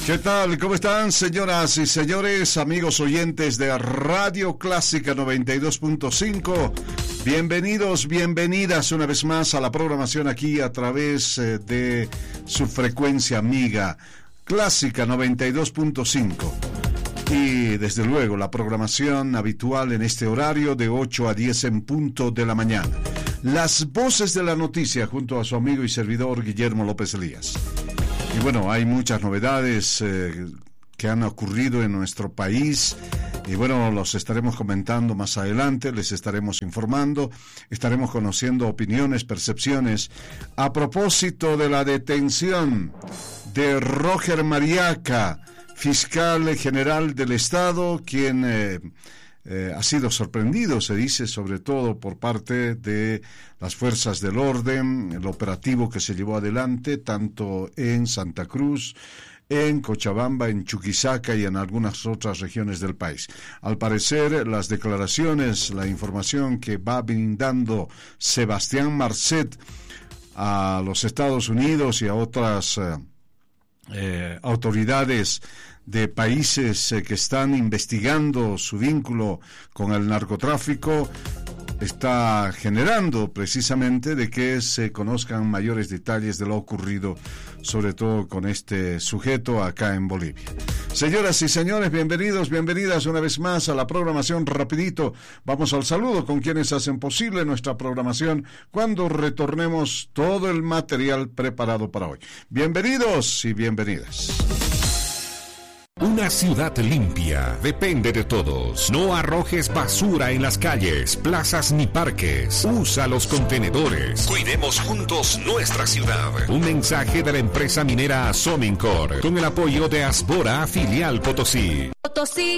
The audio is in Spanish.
¿Qué tal? ¿Cómo están, señoras y señores, amigos oyentes de Radio Clásica 92.5? Bienvenidos, bienvenidas una vez más a la programación aquí a través de su frecuencia amiga, Clásica 92.5. Y desde luego la programación habitual en este horario de 8 a 10 en punto de la mañana. Las voces de la noticia junto a su amigo y servidor Guillermo López Elías. Y bueno, hay muchas novedades que han ocurrido en nuestro país y bueno, los estaremos comentando más adelante, les estaremos informando, estaremos conociendo opiniones, percepciones a propósito de la detención de Roger Mariaca, fiscal general del Estado, quien ha sido sorprendido, se dice, sobre todo por parte de las fuerzas del orden, el operativo que se llevó adelante tanto en Santa Cruz, en Cochabamba, en Chuquisaca y en algunas otras regiones del país. Al parecer, las declaraciones, la información que va brindando Sebastián Marcet a los Estados Unidos y a otras autoridades de países que están investigando su vínculo con el narcotráfico, está generando precisamente de que se conozcan mayores detalles de lo ocurrido, sobre todo con este sujeto acá en Bolivia. Señoras y señores, bienvenidos, bienvenidas una vez más a la programación. Rapidito, vamos al saludo con quienes hacen posible nuestra programación cuando retornemos todo el material preparado para hoy. Bienvenidos y bienvenidas. Una ciudad limpia depende de todos. No arrojes basura en las calles, plazas ni parques. Usa los contenedores. Cuidemos juntos nuestra ciudad. Un mensaje de la empresa minera Somincor con el apoyo de Asbora, filial Potosí.